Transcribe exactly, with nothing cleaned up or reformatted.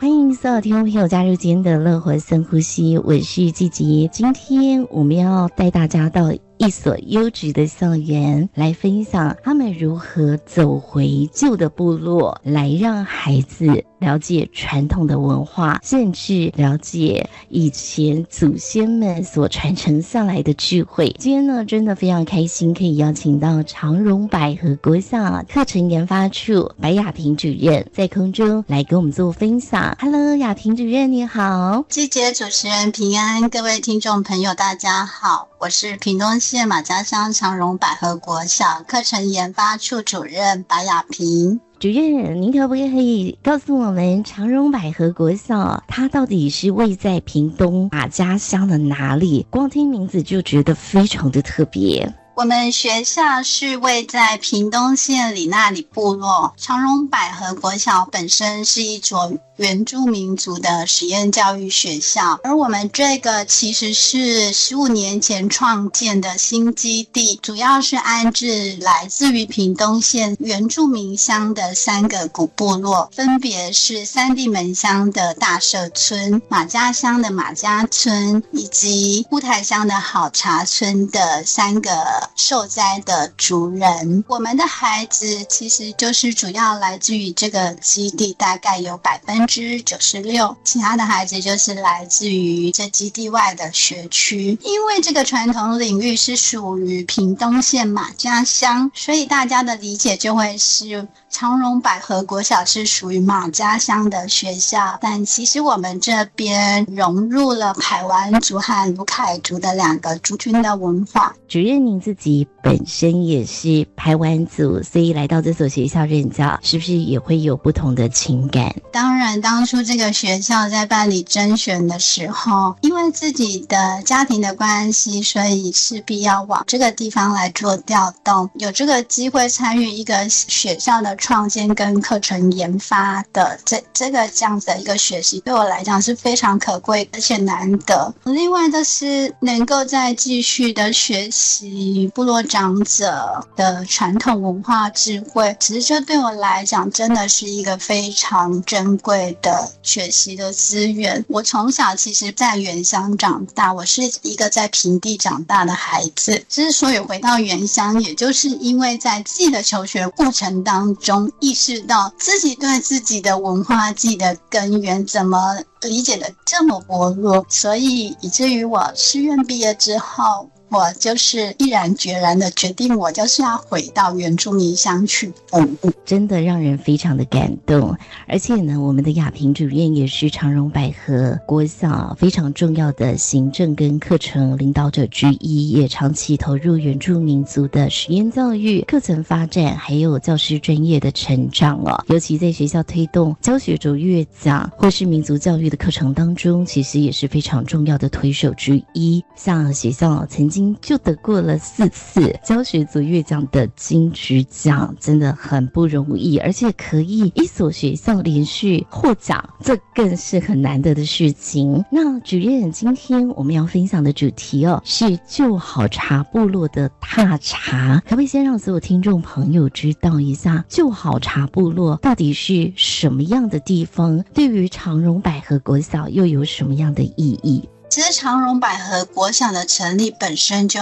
欢迎所有听众朋友加入今天的乐活深呼吸，我是季杰。今天我们要带大家到一所优质的校园来分享他们如何走回旧的部落，来让孩子了解传统的文化，甚至了解以前祖先们所传承下来的智慧。今天呢，真的非常开心可以邀请到长荣百合国小课程研发处白雅萍主任在空中来给我们做分享。 Hello， 雅萍主任你好。 季杰主持人平安，各位听众朋友大家好，我是屏东县马家乡长荣百合国小课程研发处主任白雅萍。 主任，您可不可以告诉我们长荣百合国小它到底是位在屏东马家乡的哪里？光听名字就觉得非常的特别。 我们学校是位在屏东县里那里部落，长荣百合国小本身是一所原住民族的实验教育学校，而我们这个其实是十五年前创建的新基地，主要是安置来自于屏东县原住民乡的三个古部落，分别是三地门乡的大社村、马家乡的马家村，以及乌台乡的好茶村的三个受灾的族人。我们的孩子其实就是主要来自于这个基地，大概有百分之九十六，其他的孩子就是来自于这基地外的学区。因为这个传统领域是属于屏东县马家乡，所以大家的理解就会是长荣百合国小是属于马家乡的学校，但其实我们这边融入了排湾族和鲁凯族的两个族群的文化。 主任您自己本身也是排湾族，所以来到这所学校任教，是不是也会有不同的情感？ 当然，当初这个学校在办理甄选的时候，因为自己的家庭的关系，所以势必要往这个地方来做调动。有这个机会参与一个学校的创建跟课程研发的这这个这样子的一个学习，对我来讲是非常可贵而且难得。另外的是能够再继续的学习部落长者的传统文化智慧，其实这对我来讲真的是一个非常珍贵的学习的资源。我从小其实在原乡长大，我是一个在平地长大的孩子，之所以回到原乡，也就是因为在自己的求学过程当中意识到自己对自己的文化、自己的根源怎么理解的这么薄弱，所以以至于我师院毕业之后，我就是毅然决然的决定，我就是要回到原住民乡去服务。 真的让人非常的感动。而且呢，我们的雅萍主任也是长荣百合国小非常重要的行政跟课程领导者之一，也长期投入原住民族的实验教育、课程发展，还有教师专业的成长哦。尤其在学校推动教学卓越奖或是民族教育的课程当中，其实也是非常重要的推手之一。像学校曾经就得过了四次教学卓越奖的金质奖，真的很不容易，而且可以一所学校连续获奖，这更是很难得的事情。那主任，今天我们要分享的主题哦，是旧好茶部落的踏茶，可不可以先让所有听众朋友知道一下旧好茶部落到底是什么样的地方，对于长荣百合国小又有什么样的意义？ 其实长荣百合国小的成立本身就